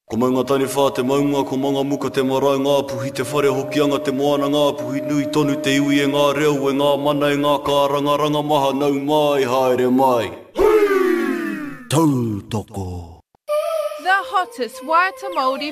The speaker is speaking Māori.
Ko mai ngā tani whā te maunga, ko manga muka te marae ngā puhi, te whare hokianga te moana ngā puhi, nui tonu te iwi e ngā reo, e ngā mana e ngā kāranga, ranga maha nau mai, haere mai. Tautoko. The hottest Waiata Māori